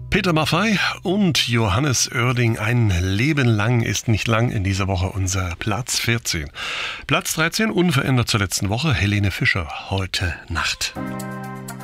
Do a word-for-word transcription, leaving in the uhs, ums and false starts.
Peter Maffay und Johannes Oerding. Ein Leben lang ist nicht lang in dieser Woche unser Platz vierzehn. Platz dreizehn, unverändert zur letzten Woche, Helene Fischer, Heute Nacht.